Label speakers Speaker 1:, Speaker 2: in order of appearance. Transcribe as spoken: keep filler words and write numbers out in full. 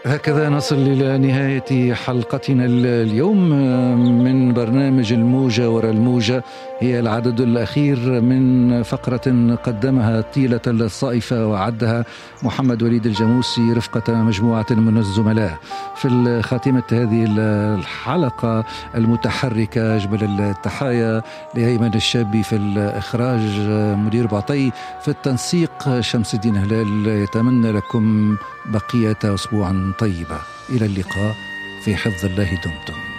Speaker 1: هكذا نصل إلى نهاية حلقتنا اليوم من برنامج الموجة وراء الموجة. هي العدد الأخير من فقرة قدمها طيلة الصائفة وعدها محمد وليد الجاموسي رفقة مجموعة من الزملاء. في خاتمة هذه الحلقة المتحركة أجمل التحايا لأيمن الشابي في الإخراج، مدير بعطي في التنسيق شمس الدين هلال. يتمنى لكم بقية أسبوع طيبة. إلى اللقاء، في حفظ الله دمتم.